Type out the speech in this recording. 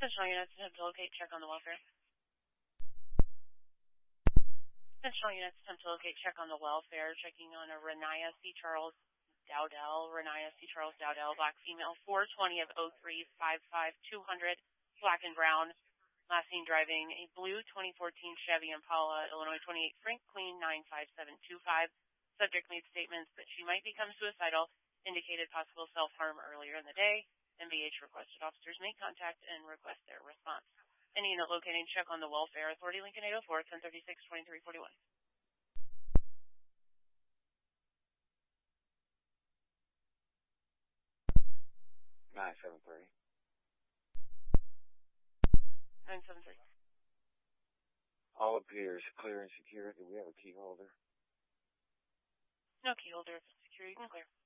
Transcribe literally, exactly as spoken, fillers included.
Central units attempt to locate, check on the welfare. Central units attempt to locate, check on the welfare, checking on a Renaya C. Charles Dowdell, Renaya C. Charles Dowdell, black female, four twenty of oh three five five two hundred, black and brown, last seen driving a blue twenty fourteen Chevy Impala, Illinois twenty-eight Frank Queen nine five seven two five. Subject made statements that she might become suicidal, indicated possible self-harm earlier in the day. M V H requested officers make contact and request their response. Any unit locating, check on the welfare. Authority Lincoln eight oh four, ten thirty-six, twenty-three forty-one. nine seven three. nine seven three. All appears clear and secure. Do we have a key holder? No key holder. If it's secure, you can clear.